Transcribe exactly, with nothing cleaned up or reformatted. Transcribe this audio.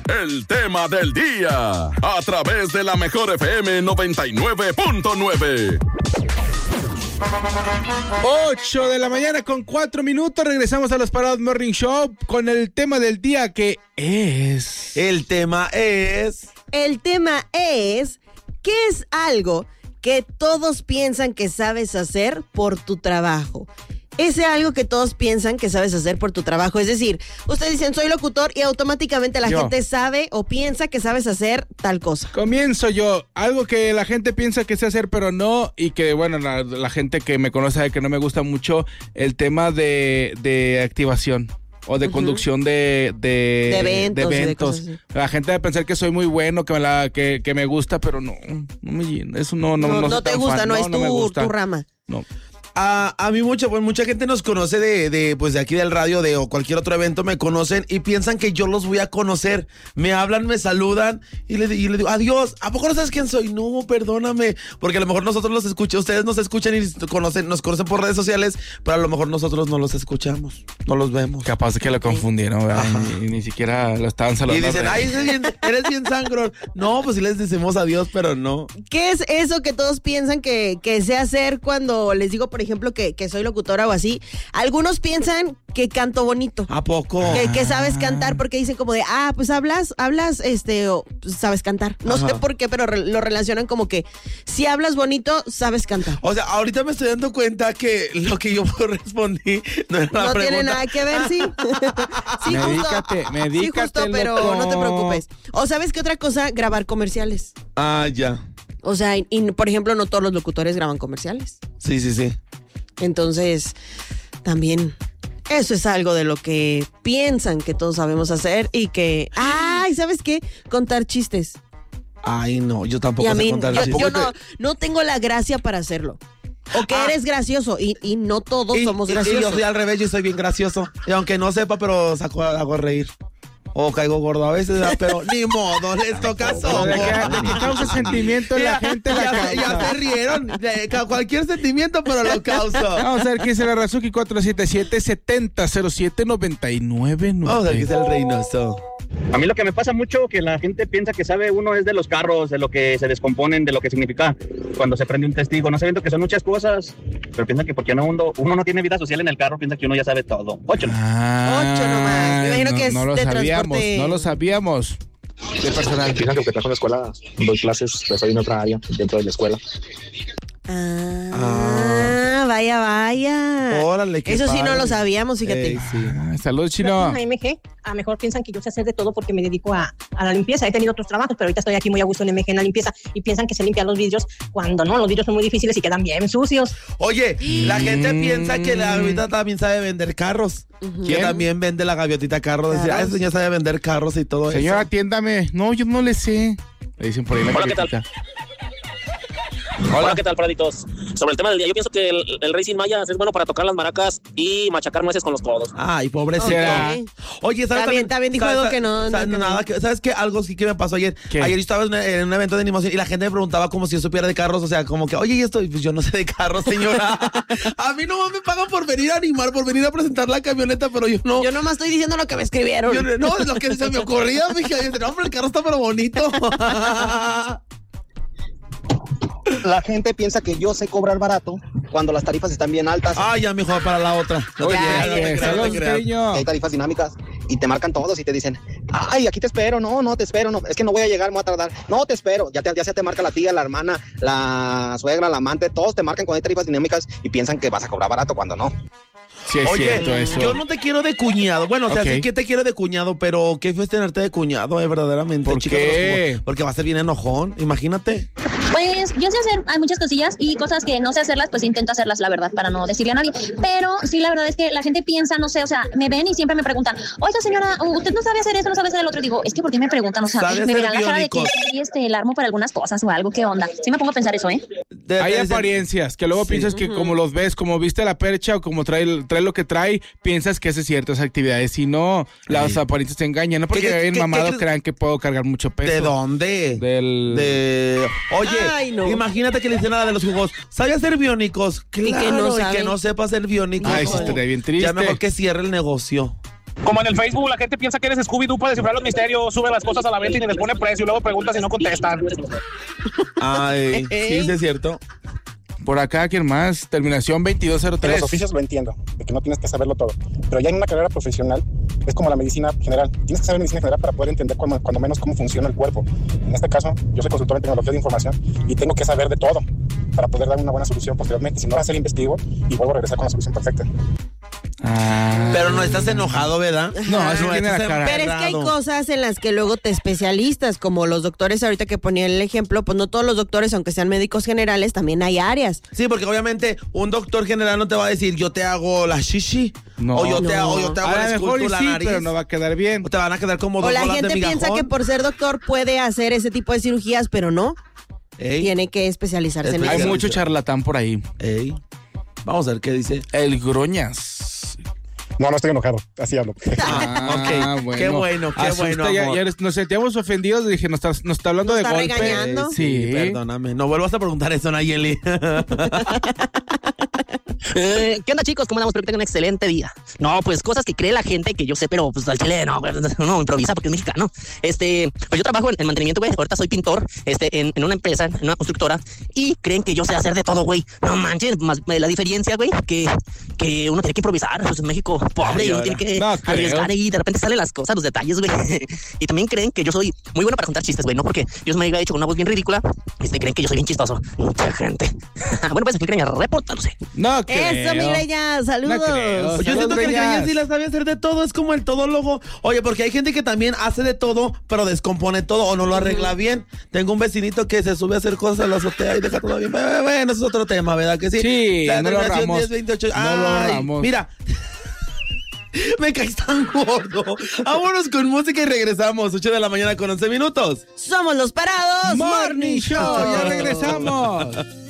el tema del día, a través de la Mejor F M noventa y nueve punto nueve. ocho de la mañana con cuatro minutos. Regresamos a los Parados Morning Show con el tema del día, que es... El tema es... El tema es... ¿Qué es algo que todos piensan que sabes hacer por tu trabajo? Ese algo que todos piensan que sabes hacer por tu trabajo. Es decir, ustedes dicen, soy locutor, y automáticamente la Yo. gente sabe o piensa que sabes hacer tal cosa. Comienzo yo. Algo que la gente piensa que sé hacer, pero no. Y que, bueno, la, la gente que me conoce sabe que no me gusta mucho el tema de, de activación. O de uh-huh. conducción de, de, de eventos. De eventos. De la gente debe pensar que soy muy bueno, que me, la, que, que me gusta, pero no. no me, eso no, no, no, no, no te gusta, fan. no, no es tu, tu rama. No. A, a mí mucha, pues mucha gente nos conoce de, de, pues de aquí del radio, de o cualquier otro evento, me conocen y piensan que yo los voy a conocer. Me hablan, me saludan y le, y le digo, adiós, ¿a poco no sabes quién soy? No, perdóname, porque a lo mejor nosotros los escuchamos, ustedes nos escuchan y conocen, nos conocen por redes sociales, pero a lo mejor nosotros no los escuchamos, no los vemos. Capaz de que lo confundieron, ¿verdad? Y, y ni siquiera lo estaban saludando. Y dicen, ay, eres bien, eres bien sangrón. No, pues sí les decimos adiós, pero no. ¿Qué es eso que todos piensan que, que sé hacer cuando les digo, por ejemplo, que, que soy locutora o así? Algunos piensan que canto bonito. ¿A poco? Que, que sabes cantar, porque dicen como de, ah, pues hablas, hablas, este, o pues, sabes cantar. No Ajá. sé por qué, pero re- lo relacionan como que si hablas bonito, sabes cantar. O sea, ahorita me estoy dando cuenta que lo que yo respondí no era la no pregunta. No tiene nada que ver, sí. sí, medícate, justo. medícate, sí, justo, pero loco. no te preocupes. O ¿sabes qué otra cosa? Grabar comerciales. Ah, ya. O sea, y, y por ejemplo, no todos los locutores graban comerciales. Sí, sí, sí. Entonces, también eso es algo de lo que piensan que todos sabemos hacer y que, ay, ¿sabes qué? Contar chistes. Ay, no, yo tampoco y a mí, sé contar yo, chistes. Yo no, no tengo la gracia para hacerlo. O que ah. eres gracioso y, y no todos y, somos y, graciosos. Y yo soy al revés, yo soy bien gracioso. Y aunque no sepa, pero saco, hago reír. O caigo gordo a veces, pero ni modo, les toca solo. De que, de que causa sentimiento en la gente, la ya, causa. Ya se rieron, de, cualquier sentimiento, pero lo causa. Vamos a ver quién es el Razuki cuatro siete siete, siete cero cero siete, nueve nueve nueve. Vamos a ver quién es el Reynoso. A mí lo que me pasa mucho que la gente piensa que sabe uno es de los carros, de lo que se descomponen, de lo que significa cuando se prende un testigo, no sabiendo que son muchas cosas, pero piensan que porque no uno, uno no tiene vida social en el carro, piensa que uno ya sabe todo. Ocho. Ah, Ocho nomás. Me imagino no, que es no lo de sabíamos, transporte. no lo sabíamos. De personal. Fíjate que trabajo en la escuela, doy clases, pues soy en otra área dentro de la escuela. Ah, ah, vaya, vaya. Órale, qué Eso sí padre. no lo sabíamos, fíjate. Ey, sí. ah, Salud, Chino. En la M G, a lo mejor piensan que yo sé hacer de todo porque me dedico a, a la limpieza. He tenido otros trabajos, pero ahorita estoy aquí muy a gusto en M G en la limpieza y piensan que sé limpiar los vidrios cuando no, los vidrios son muy difíciles y quedan bien sucios. Oye, la gente Mm. piensa que la gaviota también sabe vender carros. Uh-huh. Que también vende la gaviotita carros. Decía, ah, ese señor sabe vender carros y todo Señora, eso. atiéndame. No, yo no le sé. Le dicen por ahí la Hola, ¿qué tal? gaviotita. Hola. Hola, ¿qué tal, Praditos? Sobre el tema del día, yo pienso que el, el Racing Mayas es bueno para tocar las maracas y machacar nueces con los codos. Ay, pobrecito. Okay. Oye, ¿sabes? Está bien, está bien, dijo ¿sabes, algo que no. ¿sabes, no, que nada, no. que, ¿Sabes qué? Algo sí que me pasó ayer. ¿Qué? Ayer yo estaba en, en un evento de animación y la gente me preguntaba como si yo supiera de carros. O sea, como que, oye, ¿y esto? Pues yo no sé de carros, señora. A mí no me pagan por venir a animar, por venir a presentar la camioneta, pero yo no. Yo nomás estoy diciendo lo que me escribieron. Yo, no, es lo que se me ocurría. Me dije, no, hombre, el carro está pero bonito. La gente piensa que yo sé cobrar barato cuando las tarifas están bien altas. Ay, ya, mijo, para la otra. No Oye, te creas, no te oye, creas, no te saludos, creas. cariño. Hay tarifas dinámicas y te marcan todos y te dicen, ay, aquí te espero, no, no te espero, no, es que no voy a llegar, me voy a tardar, no te espero, ya, te, ya se te marca la tía, la hermana, la suegra, la amante, todos te marcan cuando hay tarifas dinámicas y piensan que vas a cobrar barato cuando no. Sí, es Oye, cierto eso. yo no te quiero de cuñado. Bueno, o sea, Ok. sí que te quiero de cuñado, pero qué fue tenerte de cuñado, eh, verdaderamente. ¿Por chica, qué? los- Porque va a ser bien enojón, imagínate. Pues yo sé hacer, hay muchas cosillas y cosas que no sé hacerlas, pues intento hacerlas, la verdad, para no decirle a nadie. Pero sí, la verdad es que la gente piensa, no sé, o sea, me ven y siempre me preguntan, oiga señora, usted no sabe hacer eso, no sabe hacer el otro. Y digo, es que ¿por qué me preguntan? O sea, Sabe me hacer verán la cara de que biónicos. sí, este, el armo para algunas cosas o algo, ¿qué onda? Sí me pongo a pensar eso, ¿eh? De- Hay de- de- apariencias que luego Sí. piensas que como los ves, como viste la percha o como trae, trae lo que trae, piensas que hace ciertas actividades. Si no, las Ay. apariencias te engañan. No porque ¿Qué- me ven qué- mamado qué crees? crean que puedo cargar mucho peso. ¿De dónde? Del... De... Oye, Ay, no. imagínate que le dicen a la de los jugos, ¿sabe hacer biónicos? Claro, que no y sabe. que no sepa hacer biónicos. Ay, sí, estaría bien triste. Ya mejor que cierre el negocio. Como en el Facebook, la gente piensa que eres Scooby-Doo para descifrar los misterios, sube las cosas a la venta y ni les pone precio y luego pregunta si no contestan. Ay, sí, sí es cierto. Por acá, ¿quién más? Terminación veintidós cero En tres. los oficios lo entiendo, de que no tienes que saberlo todo. Pero ya en una carrera profesional es como la medicina general. Tienes que saber medicina general para poder entender cuando, cuando menos cómo funciona el cuerpo. En este caso, yo soy consultor en tecnología de información y tengo que saber de todo para poder dar una buena solución posteriormente. Si no, va a ser investigo y vuelvo a regresar con la solución perfecta. Ah. Pero no estás enojado, ¿verdad? No, eso no tiene la estás cara. Pero es que hay emperrado. cosas en las que luego te especialistas, como los doctores ahorita que ponía el ejemplo, pues no todos los doctores, aunque sean médicos generales, también hay áreas. Sí, porque obviamente un doctor general no te va a decir yo te hago la shishi. No. O yo te No. hago, yo te hago A la lo mejor y escultura, sí, la nariz. pero no va a quedar bien. O te van a quedar como dos O la bolas de gente piensa migajón. que por ser doctor puede hacer ese tipo de cirugías, pero no. Ey, Tiene que especializarse en Especial- Hay eso. mucho charlatán por ahí. ey. Vamos a ver qué dice. El Groñas. No, no estoy enojado, así hablo. Ah, Ok, qué bueno, qué Asusta, bueno, ya- amor. ya eres- nos sentíamos ofendidos. Dije, nos está, nos está hablando Nos de está golpe. regañando. Sí. Perdóname. No vuelvas a preguntar eso, Nayeli. Eh, ¿Qué onda, chicos? ¿Cómo andamos? Espero que tengan un excelente día. No, pues cosas que cree la gente que yo sé, pero pues al chile no, güey, no improvisa porque es mexicano. Este, pues yo trabajo en, en mantenimiento, güey. Ahorita soy pintor, este, en, en una empresa, en una constructora, y creen que yo sé hacer de todo, güey. No manches, más la diferencia, güey, que, que uno tiene que improvisar. Pues en México, pobre, Ay, y uno ahora. tiene que No creo. arriesgar y de repente salen las cosas, los detalles, güey. Y también creen que yo soy muy bueno para contar chistes, güey, no porque Dios me haya hecho con una voz bien ridícula. Este, creen que yo soy bien chistoso. Mucha gente. Bueno, pues, ¿qué creen? Repórtanos. No creo. Eso, mi Greñas, saludos. No creo. Yo siento que el Greñas. Greñas sí la sabe hacer de todo, es como el todólogo. Oye, porque hay gente que también hace de todo, pero descompone todo o no lo arregla bien. Tengo un vecinito que se sube a hacer cosas a la azotea y deja todo bien. Bueno, eso es otro tema, ¿verdad que sí? Sí, La no lo terminación Ramos. diez veintiocho. No lo Ay, Ramos. mira. Me caes tan gordo. Vámonos con música y regresamos. ocho de la mañana con once minutos. Somos los parados. Morning Show. Ya regresamos.